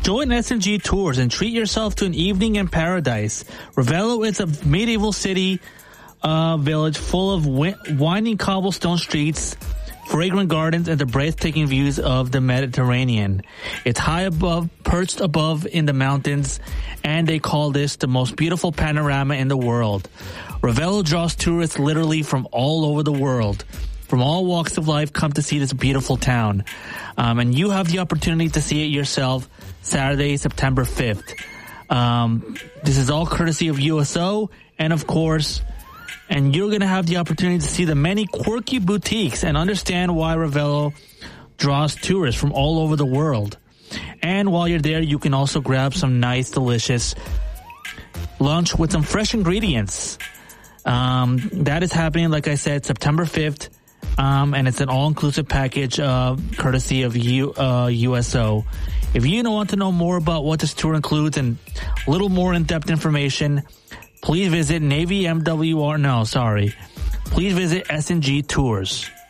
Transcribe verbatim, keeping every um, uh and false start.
Join S and G Tours and treat yourself to an evening in paradise. Ravello is a medieval city uh, village full of wi- winding cobblestone streets, fragrant gardens, and the breathtaking views of the Mediterranean. It's high above, perched above in the mountains, and they call this the most beautiful panorama in the world. Ravello draws tourists literally from all over the world. From all walks of life come to see this beautiful town. Um, and you have the opportunity to see it yourself Saturday, September fifth. Um, this is all courtesy of U S O, and of course, and you're going to have the opportunity to see the many quirky boutiques and understand why Ravello draws tourists from all over the world. And while you're there, you can also grab some nice, delicious lunch with some fresh ingredients. Um, that is happening, like I said, September fifth. Um, and it's an all-inclusive package, uh, courtesy of U, uh, U S O. If you want to know more about what this tour includes and a little more in-depth information, please visit Navy M W R. No, sorry. Please visit S and G Tours.